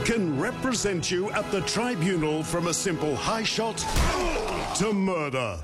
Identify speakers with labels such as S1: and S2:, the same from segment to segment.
S1: can represent you at the tribunal from a simple high shot to murder.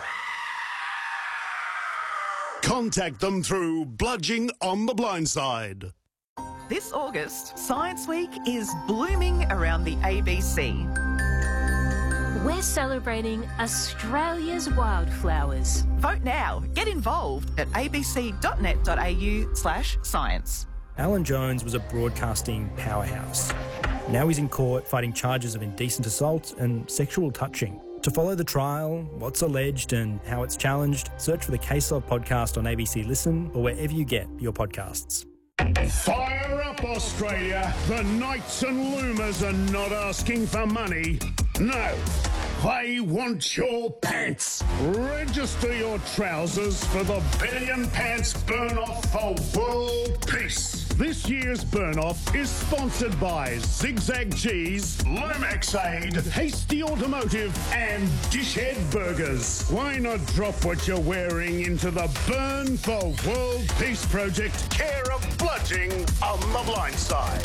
S1: Contact them through Bludging on the Blindside.
S2: This August, Science Week is blooming around the ABC.
S3: We're celebrating Australia's wildflowers.
S2: Vote now. Get involved at abc.net.au/science.
S4: Alan Jones was a broadcasting powerhouse. Now he's in court fighting charges of indecent assault and sexual touching. To follow the trial, what's alleged and how it's challenged, search for the Case Law podcast on ABC Listen or wherever you get your podcasts.
S1: Fire up, Australia! The Knights and Loomers are not asking for money. No, they want your pants. Register your trousers for the Billion Pants Burn-Off for World Peace. This year's burn-off is sponsored by Zigzag Cheese, Lomax Aid, Hasty Automotive and Dishhead Burgers. Why not drop what you're wearing into the Burn for World Peace project, care of Bludging on the Blindside?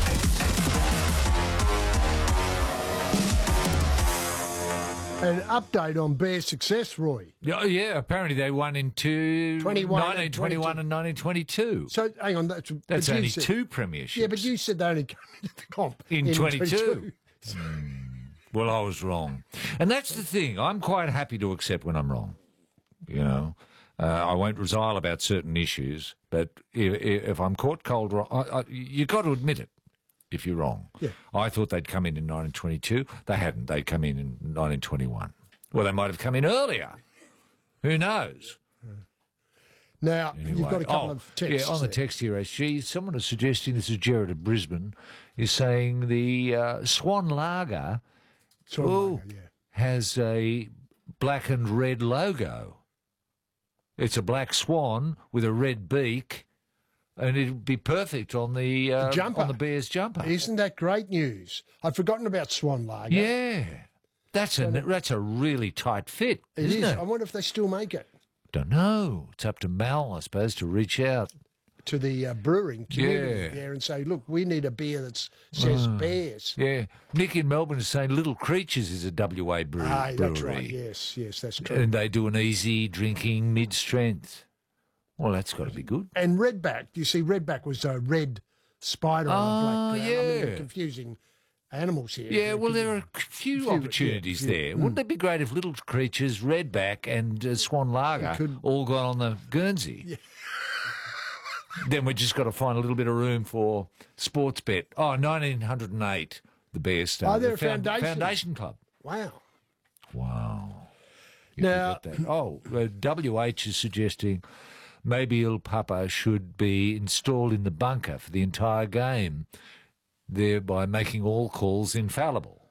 S5: An update on Bears' success, Roy.
S6: Yeah, apparently they won in 1921 and 1922.
S5: So, hang on.
S6: That's only two premierships.
S5: Yeah, but you said they only came into the comp
S6: in 22. Well, I was wrong. And that's the thing. I'm quite happy to accept when I'm wrong. You know, I won't resile about certain issues, but if I'm caught cold wrong, you've got to admit it. If you're wrong.
S5: Yeah.
S6: I thought they'd come in 1922. They hadn't. They come in 1921. Well, they might have come in earlier. Who knows?
S5: Now,
S6: Anyway.
S5: you've got a couple of texts.
S6: Yeah, on the text here, SG, someone is suggesting, this is Jared of Brisbane, is saying the Swan Lager, has a black and red logo. It's a black swan with a red beak. And it'd be perfect on the jumper, on the Bears jumper.
S5: Isn't that great news? I'd forgotten about Swan Lager.
S6: Yeah, that's a really tight fit.
S5: It is.
S6: It?
S5: I wonder if they still make it.
S6: Don't know. It's up to Mal, I suppose, to reach out
S5: to the brewing community there and say, look, we need a beer that says Bears.
S6: Yeah, Nick in Melbourne is saying Little Creatures is a WA brewery.
S5: That's right. Yes, that's true.
S6: And they do an easy drinking mid-strength. Well, that's got to be good.
S5: And Redback, you see, Redback was a red spider on a black ground.
S6: Yeah.
S5: I mean, confusing animals here.
S6: Yeah, well, there are a few opportunities there. Wouldn't it be great if Little Creatures, Redback and Swan Lager all got on the Guernsey? Yeah. Then we just got to find a little bit of room for sports bet. 1908, the Bears started.
S5: They're a
S6: foundation club.
S5: Wow.
S6: Now, WH is suggesting maybe Il Papa should be installed in the bunker for the entire game, thereby making all calls infallible.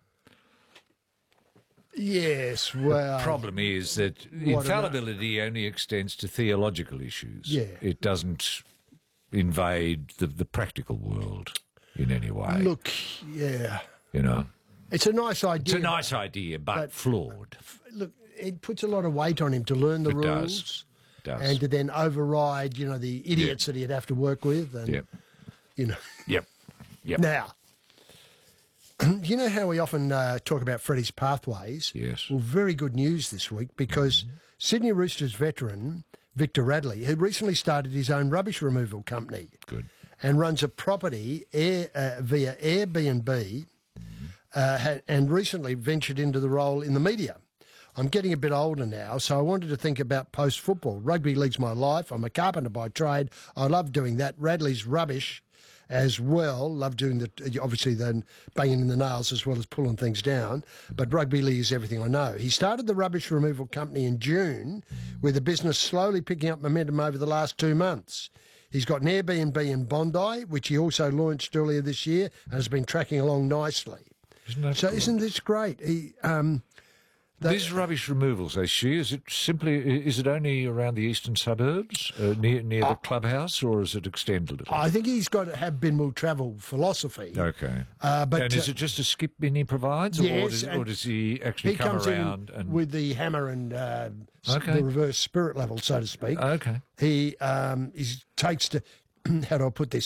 S5: Yes, well...
S6: The problem is that infallibility only extends to theological issues.
S5: Yeah.
S6: It doesn't invade the practical world in any way.
S5: Look, yeah.
S6: You know?
S5: It's a nice idea.
S6: It's a nice idea, but flawed.
S5: Look, it puts a lot of weight on him to learn the rules.
S6: It does.
S5: And to then override, the idiots that he'd have to work with. And,
S6: Yep.
S5: Now, you know how we often talk about Freddie's pathways?
S6: Yes.
S5: Well, very good news this week because Sydney Roosters veteran Victor Radley, who recently started his own rubbish removal company.
S6: Good.
S5: And runs a property via Airbnb and recently ventured into the role in the media. I'm getting a bit older now, so I wanted to think about post-football. Rugby league's my life. I'm a carpenter by trade. I love doing that. Radley's rubbish as well. Love doing obviously then banging in the nails as well as pulling things down. But rugby league is everything I know. He started the rubbish removal company in June, with the business slowly picking up momentum over the last 2 months. He's got an Airbnb in Bondi, which he also launched earlier this year and has been tracking along nicely. Isn't this great?
S6: These rubbish removals, is it only around the eastern suburbs, near the clubhouse, or does it extend a little?
S5: I think he's got to have Binwell travel philosophy.
S6: Okay.
S5: And
S6: is it just a skip bin he provides,
S5: yes,
S6: or does he actually come around
S5: in with the hammer and the reverse spirit level, so to speak?
S6: Okay.
S5: He takes to, how do I put this?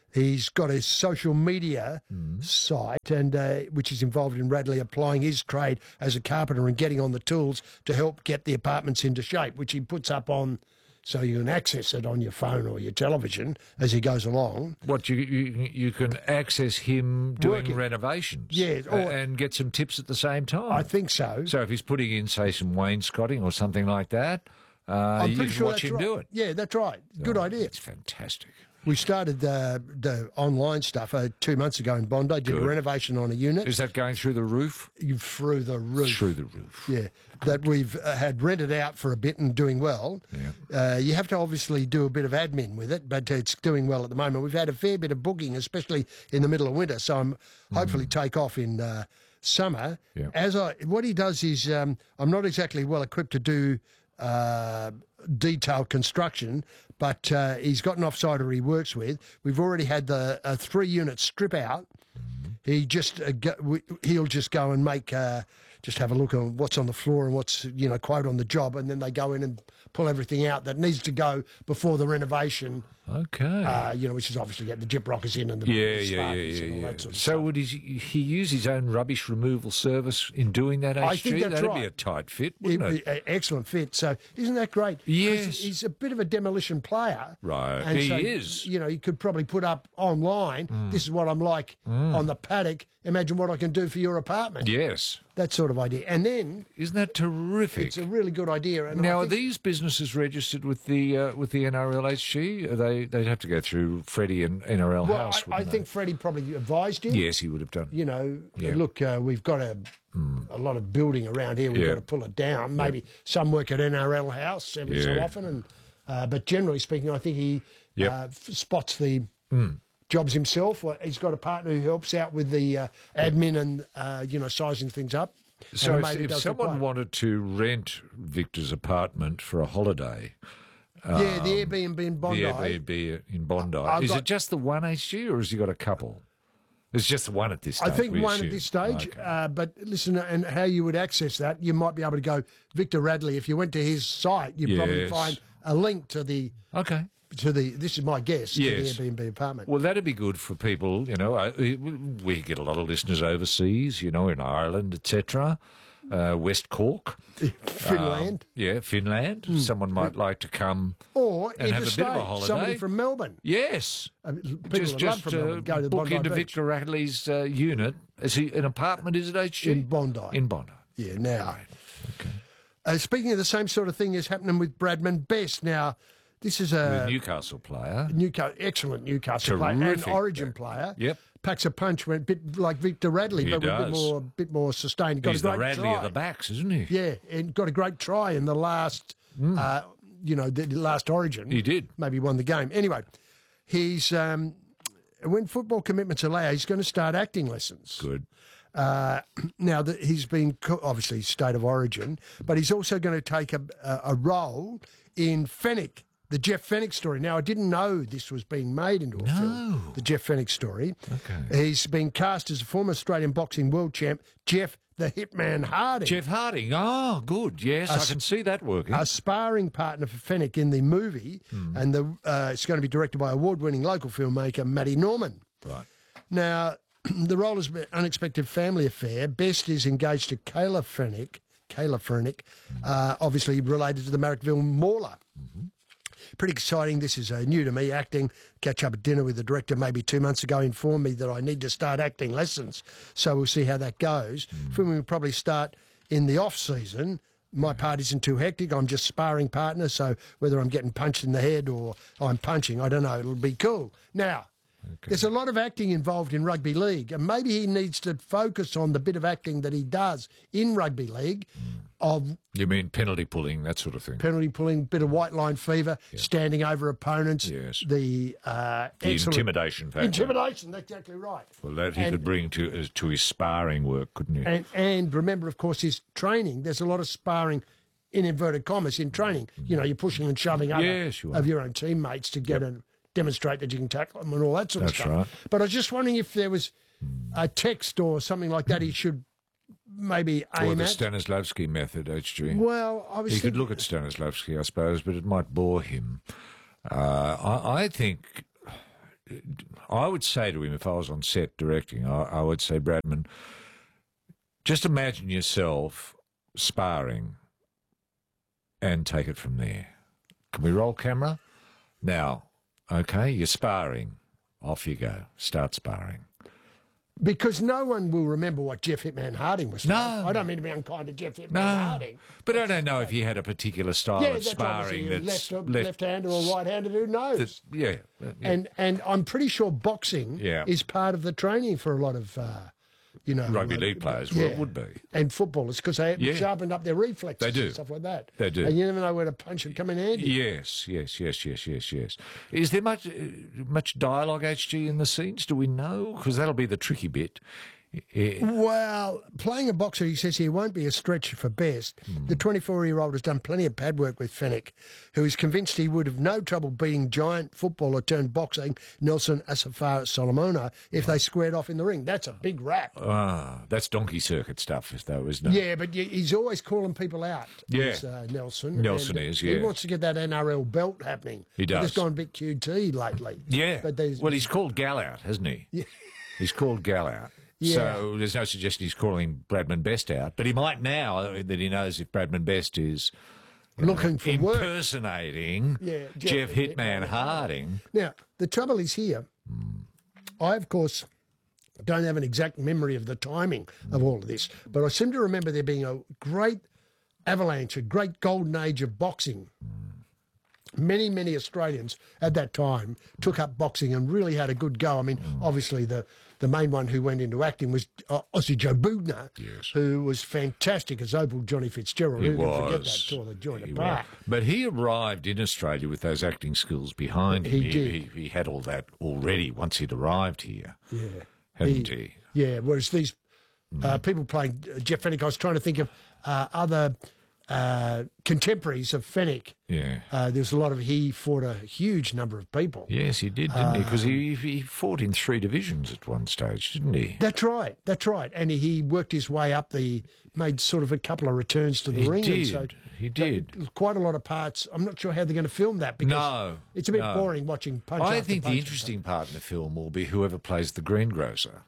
S5: He's got a social media site, and which is involved in Radley applying his trade as a carpenter and getting on the tools to help get the apartments into shape, which he puts up on so you can access it on your phone or your television as he goes along.
S6: What, you can access him doing
S5: Working.
S6: renovations?
S5: Yeah,
S6: and get some tips at the same time?
S5: I think so.
S6: So if he's putting in, say, some wainscoting or something like that,
S5: I'm
S6: you
S5: pretty
S6: can
S5: sure
S6: watch
S5: that's
S6: him
S5: right.
S6: do it.
S5: Yeah, that's right. Good idea.
S6: It's fantastic.
S5: We started the online stuff 2 months ago in Bondi, did a renovation on a unit.
S6: Is that going through the roof?
S5: Through the roof.
S6: Through the roof.
S5: Yeah, that we've had rented out for a bit and doing well.
S6: Yeah.
S5: You have to obviously do a bit of admin with it, but it's doing well at the moment. We've had a fair bit of booking, especially in the middle of winter, so I'm hopefully take off in summer.
S6: Yeah.
S5: What he does is, I'm not exactly well equipped to do detailed construction, but he's got an offsider he works with. We've already had the 3-unit strip out. He just he'll just go and make just have a look on what's on the floor and what's quote on the job, and then they go in and pull everything out that needs to go before the renovation.
S6: Okay.
S5: Which is obviously get the gyp rockers in and the sparkies and all that sort of
S6: So
S5: stuff.
S6: would he use his own rubbish removal service in doing that, HG?
S5: I think that's
S6: That'd
S5: right.
S6: be a tight fit, wouldn't it?
S5: Excellent fit. So isn't that great? 'Cause
S6: Yes.
S5: he's a bit of a demolition player.
S6: Right.
S5: And
S6: He
S5: so,
S6: is.
S5: He could probably put up online, this is what I'm like on the paddock. Imagine what I can do for your apartment.
S6: Yes.
S5: That sort of idea. And then
S6: Isn't that terrific?
S5: it's a really good idea. And
S6: Now,
S5: I
S6: are
S5: think
S6: these businesses registered with the NRLHG? They'd have to go through Freddie and NRL House,
S5: I
S6: wouldn't
S5: think Freddie probably advised him.
S6: they? Yes, he would have done. Yeah.
S5: Look, we've got a lot of building around here. We've
S6: Yeah.
S5: got to pull it down. Maybe some work at NRL House every so
S6: Yeah.
S5: often. But generally speaking, I think he
S6: Yep.
S5: spots the jobs himself. He's got a partner who helps out with the admin and, sizing things up.
S6: So
S5: And a mate who
S6: if
S5: does the
S6: someone
S5: quote.
S6: wanted to rent Victor's apartment for a holiday,
S5: the Airbnb in Bondi.
S6: the Airbnb in Bondi,
S5: I've
S6: is
S5: got-
S6: it just the one, HG, or has he got a couple? It's just the one at this stage.
S5: I think
S6: we
S5: one
S6: assume.
S5: at this stage.
S6: Okay.
S5: But listen, and how you would access that, you might be able to go Victor Radley. If you went to his site, you'd probably
S6: Yes.
S5: find a link to the.
S6: Okay.
S5: This is my guess.
S6: Yes.
S5: To the Airbnb apartment.
S6: Well, that'd be good for people. We get a lot of listeners overseas. In Ireland, etc. West Cork,
S5: Finland.
S6: Finland. Someone might like to come
S5: Or
S6: and have a
S5: interstate,
S6: bit of a holiday.
S5: somebody from Melbourne.
S6: Yes.
S5: People
S6: Just
S5: that love from Melbourne go to the
S6: book
S5: Bondi
S6: into
S5: Beach.
S6: Victor Radley's unit. Is he an apartment? Is it, HG?
S5: In Bondi.
S6: In Bondi.
S5: Yeah, now. Speaking of the same sort of thing is happening with Bradman Best. Now, this is
S6: With
S5: a
S6: Newcastle player.
S5: excellent Newcastle player and
S6: Terrific
S5: Origin player.
S6: Yep.
S5: Packs a punch, went a bit like Victor Radley,
S6: He
S5: but with
S6: does.
S5: a bit more sustained. Got
S6: He's
S5: a
S6: the
S5: great
S6: Radley
S5: try.
S6: of the backs, isn't he?
S5: Yeah, and got a great try in the last, the last Origin.
S6: He did.
S5: Maybe won the game. Anyway, he's when football commitments allow, he's going to start acting lessons.
S6: Good.
S5: Now that he's been obviously state of origin, but he's also going to take a role in Fenwick, the Jeff Fenwick story. Now I didn't know this was being made into a film, the Jeff Fenwick story.
S6: Okay.
S5: He's been cast as a former Australian boxing world champ, Jeff the Hitman Harding.
S6: Jeff Harding. Oh, good. Yes, I can see that working.
S5: A sparring partner for Fenwick in the movie, and it's going to be directed by award-winning local filmmaker Matty Norman.
S6: Right.
S5: Now, the role is an unexpected family affair. Best is engaged to Kayla Fernick, obviously related to the Marrickville Mauler. Pretty exciting. This is new to me, acting. Catch up at dinner with the director maybe 2 months ago, informed me that I need to start acting lessons. So we'll see how that goes. Filming will probably start in the off-season. My part isn't too hectic. I'm just sparring partner, so whether I'm getting punched in the head or I'm punching, I don't know. It'll be cool. Now, there's a lot of acting involved in rugby league, and maybe he needs to focus on the bit of acting that he does in rugby league of
S6: You mean penalty pulling, that sort of thing?
S5: penalty pulling, bit of white line fever, standing over opponents,
S6: Yes.
S5: the
S6: The
S5: excellent
S6: intimidation factor.
S5: intimidation. That's exactly right.
S6: Well, that he could bring to his sparring work, couldn't he?
S5: And remember, of course, his training. There's a lot of sparring, in inverted commas, in training. You're pushing and shoving other
S6: Yes, you are.
S5: of your own teammates to get and demonstrate that you can tackle them and all that sort
S6: That's
S5: of stuff.
S6: right.
S5: But I was just wondering if there was a text or something like that he should maybe
S6: Or
S5: aim
S6: the
S5: at.
S6: Stanislavski method, HG.
S5: Well, I was
S6: He could
S5: thinking,
S6: look at Stanislavski, I suppose, but it might bore him. I think I would say to him, if I was on set directing, I would say, Bradman, just imagine yourself sparring and take it from there. Can we roll camera? Now, okay, you're sparring. Off you go. Start sparring.
S5: Because no one will remember what Jeff Hitman Harding was.
S6: No.
S5: I don't mean to be unkind to Jeff Hitman Harding.
S6: But I don't know if he had a particular style of sparring that's
S5: left-handed or right-handed, who knows?
S6: Yeah.
S5: And I'm pretty sure boxing is part of the training for a lot of,
S6: rugby league players. Well, it would be.
S5: And footballers, because they sharpened up their reflexes
S6: They do.
S5: and stuff like that.
S6: They do.
S5: And you never know where to punch and come in handy.
S6: Yes. Is there much dialogue, HG, in the scenes? Do we know? Because that'll be the tricky bit.
S5: Well, playing a boxer, he says here, won't be a stretch for Best. The 24-year-old has done plenty of pad work with Fenech, who is convinced he would have no trouble beating giant footballer turned boxing Nelson Asafara Solomona if they squared off in the ring. That's a big rap.
S6: That's donkey circuit stuff, though, isn't it?
S5: Yeah, but he's always calling people out.
S6: Yeah.
S5: Nelson.
S6: Nelson is, yeah.
S5: He wants to get that NRL belt happening.
S6: He does.
S5: He's gone a bit QT lately.
S6: Yeah.
S5: But
S6: well, he's called Gal out, hasn't he? Yeah. He's called Gal out.
S5: Yeah.
S6: So there's no suggestion he's calling Bradman Best out, but he might now that he knows if Bradman Best is
S5: looking for work,
S6: impersonating Jeff Hitman Harding.
S5: Now, the trouble is here. I, of course, don't have an exact memory of the timing of all of this, but I seem to remember there being a great avalanche, a great golden age of boxing. Many, many Australians at that time took up boxing and really had a good go. I mean, obviously the main one who went into acting was Aussie Joe Boogner, who was fantastic as Opal Johnny Fitzgerald. Who can forget that tour that joined the park?
S6: But he arrived in Australia with those acting skills behind him.
S5: He did.
S6: He had all that already once he'd arrived here. Yeah. Hadn't he?
S5: Yeah, whereas these people playing Jeff Fenech, I was trying to think of other contemporaries of Fenech.
S6: Yeah.
S5: There's a lot of, he fought a huge number of people.
S6: Yes, he did, didn't he? Because he fought in 3 divisions at one stage, didn't he?
S5: That's right. And he worked his way up made sort of a couple of returns to the ring.
S6: He did.
S5: Quite a lot of parts. I'm not sure how they're going to film that because it's a bit boring watching punch
S6: I
S5: after
S6: think
S5: punch
S6: the interesting part in the film will be whoever plays the greengrocer.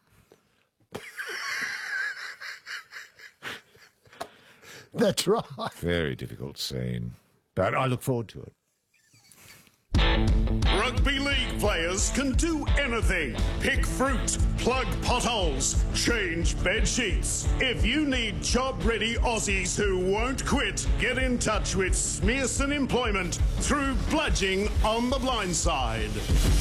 S5: That's right.
S6: Very difficult scene. But I look forward to it.
S1: Rugby league players can do anything. Pick fruit, plug potholes, change bed sheets. If you need job-ready Aussies who won't quit, get in touch with Smearson Employment through Bludging on the Blind Side.